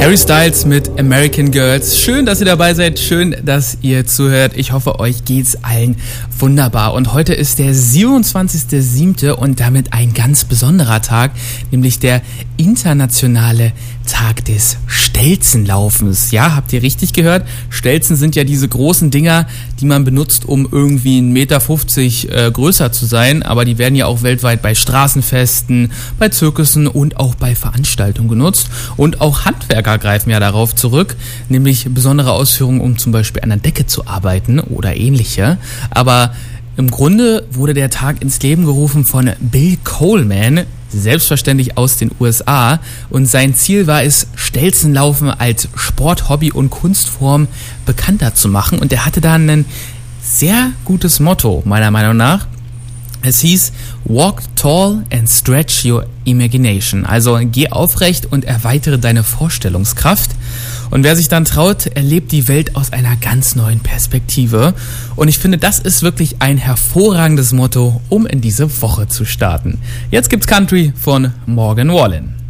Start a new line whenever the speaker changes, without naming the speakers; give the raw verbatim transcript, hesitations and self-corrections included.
Harry Styles mit American Girls. Schön, dass ihr dabei seid. Schön, dass ihr zuhört. Ich hoffe, euch geht's allen wunderbar. Und heute ist der siebenundzwanzigster siebte und damit ein ganz besonderer Tag, nämlich der internationale Tag des Stelzenlaufens. Ja, habt ihr richtig gehört? Stelzen sind ja diese großen Dinger, die man benutzt, um irgendwie einen Meter fünfzig äh, größer zu sein. Aber die werden ja auch weltweit bei Straßenfesten, bei Zirkussen und auch bei Veranstaltungen genutzt. Und auch Handwerker greifen ja darauf zurück, nämlich besondere Ausführungen, um zum Beispiel an der Decke zu arbeiten oder ähnliche. Aber im Grunde wurde der Tag ins Leben gerufen von Bill Coleman, selbstverständlich aus den U S A, und sein Ziel war es, Stelzenlaufen als Sport, Hobby und Kunstform bekannter zu machen, und er hatte da ein sehr gutes Motto, meiner Meinung nach. Es hieß, walk tall and stretch your imagination. Also geh aufrecht und erweitere deine Vorstellungskraft. Und wer sich dann traut, erlebt die Welt aus einer ganz neuen Perspektive. Und ich finde, das ist wirklich ein hervorragendes Motto, um in diese Woche zu starten. Jetzt gibt's Country von Morgan Wallen.